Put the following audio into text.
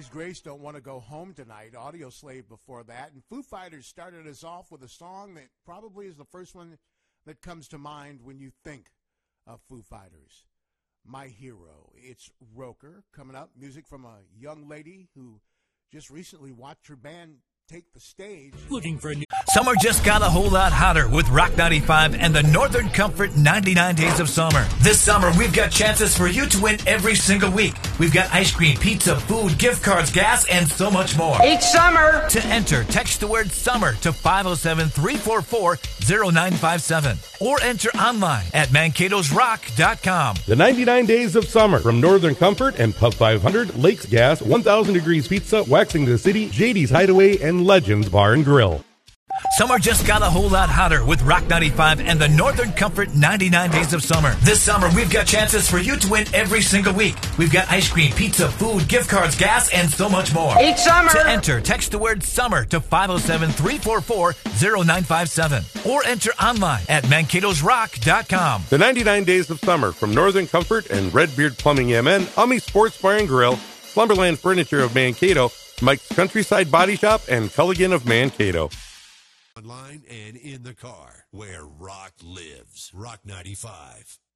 Grace, Don't Want to Go Home Tonight. Audio Slave before that. And Foo Fighters started us off with a song that probably is the first one that comes to mind when you think of Foo Fighters. My Hero. It's Roker coming up. Music from a young lady who just recently watched her band take the stage. Looking for a new... Summer just got a whole lot hotter with Rock 95 and the Northern Comfort 99 Days of Summer. This summer, we've got chances for you to win every single week. We've got ice cream, pizza, food, gift cards, gas, and so much more. Each summer! To enter, text the word SUMMER to 507-344-0957 or enter online at mankatosrock.com. The 99 Days of Summer from Northern Comfort and Pub 500, Lakes Gas, 1000 Degrees Pizza, Waxing the City, JD's Hideaway, and Legends Bar and Grill. Summer just got a whole lot hotter with Rock 95 and the Northern Comfort 99 Days of Summer. This summer, we've got chances for you to win every single week. We've got ice cream, pizza, food, gift cards, gas, and so much more. Each summer! To enter, text the word SUMMER to 507-344-0957 or enter online at mankatosrock.com. The 99 Days of Summer from Northern Comfort and Redbeard Plumbing MN, Ummy Sports Bar and Grill, Slumberland Furniture of Mankato, Mike's Countryside Body Shop, and Culligan of Mankato. Online and in the car, where rock lives. Rock 95.